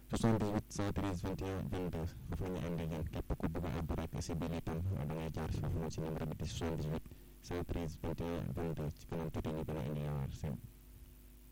78 113 21 22 foofu la ñu ànd ak yéen képp ku bëgg a àddu rek si biir itam da ngay jaar foofu noonu si numéro bi di 78 113 21 22 ci kanam tuuti ñu gën a indi seen